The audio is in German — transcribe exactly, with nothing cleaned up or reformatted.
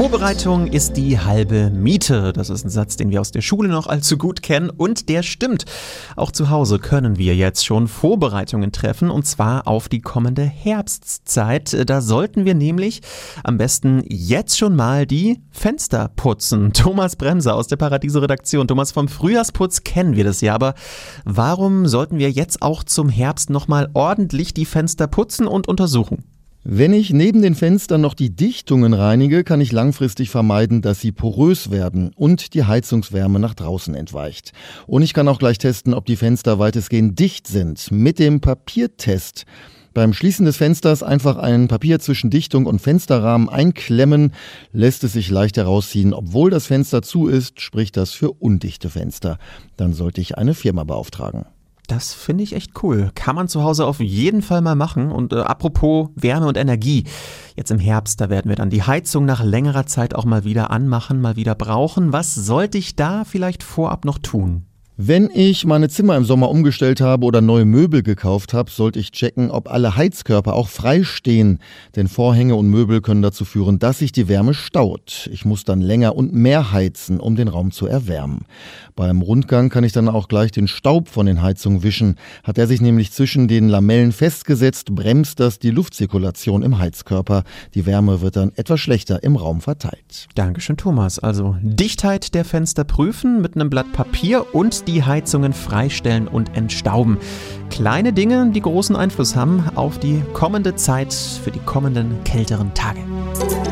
Vorbereitung ist die halbe Miete. Das ist ein Satz, den wir aus der Schule noch allzu gut kennen und der stimmt. Auch zu Hause können wir jetzt schon Vorbereitungen treffen und zwar auf die kommende Herbstzeit. Da sollten wir nämlich am besten jetzt schon mal die Fenster putzen. Thomas Bremser aus der Paradiso-Redaktion. Thomas, vom Frühjahrsputz kennen wir das ja, aber warum sollten wir jetzt auch zum Herbst nochmal ordentlich die Fenster putzen und untersuchen? Wenn ich neben den Fenstern noch die Dichtungen reinige, kann ich langfristig vermeiden, dass sie porös werden und die Heizungswärme nach draußen entweicht. Und ich kann auch gleich testen, ob die Fenster weitestgehend dicht sind, mit dem Papiertest. Beim Schließen des Fensters einfach ein Papier zwischen Dichtung und Fensterrahmen einklemmen, lässt es sich leicht herausziehen. Obwohl das Fenster zu ist, spricht das für undichte Fenster. Dann sollte ich eine Firma beauftragen. Das finde ich echt cool. Kann man zu Hause auf jeden Fall mal machen. Und äh, apropos Wärme und Energie. Jetzt im Herbst, da werden wir dann die Heizung nach längerer Zeit auch mal wieder anmachen, mal wieder brauchen. Was sollte ich da vielleicht vorab noch tun? Wenn ich meine Zimmer im Sommer umgestellt habe oder neue Möbel gekauft habe, sollte ich checken, ob alle Heizkörper auch frei stehen. Denn Vorhänge und Möbel können dazu führen, dass sich die Wärme staut. Ich muss dann länger und mehr heizen, um den Raum zu erwärmen. Beim Rundgang kann ich dann auch gleich den Staub von den Heizungen wischen. Hat er sich nämlich zwischen den Lamellen festgesetzt, bremst das die Luftzirkulation im Heizkörper. Die Wärme wird dann etwas schlechter im Raum verteilt. Dankeschön, Thomas. Also Dichtheit der Fenster prüfen mit einem Blatt Papier und die Heizungen freistellen und entstauben. Kleine Dinge, die großen Einfluss haben auf die kommende Zeit für die kommenden kälteren Tage.